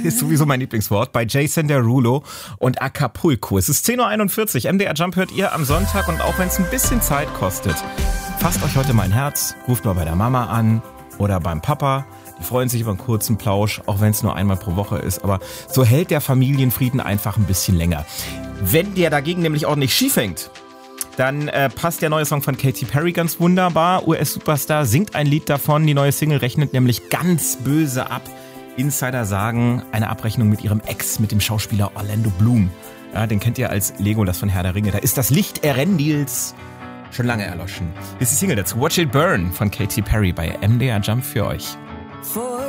ist sowieso mein Lieblingswort, bei Jason Derulo und Acapulco. Es ist 10.41 Uhr, MDR Jump hört ihr am Sonntag und auch wenn es ein bisschen Zeit kostet, fasst euch heute mal ein Herz, ruft mal bei der Mama an oder beim Papa. Die freuen sich über einen kurzen Plausch, auch wenn es nur einmal pro Woche ist. Aber so hält der Familienfrieden einfach ein bisschen länger. Wenn der dagegen nämlich ordentlich schief hängt, dann passt der neue Song von Katy Perry ganz wunderbar. US-Superstar singt ein Lied davon. Die neue Single rechnet nämlich ganz böse ab. Insider sagen, eine Abrechnung mit ihrem Ex, mit dem Schauspieler Orlando Bloom. Ja, den kennt ihr als Legolas von Herr der Ringe. Da ist das Licht Erendils schon lange erloschen. Hier ist die Single dazu. Watch It Burn von Katy Perry bei MDR Jump für euch.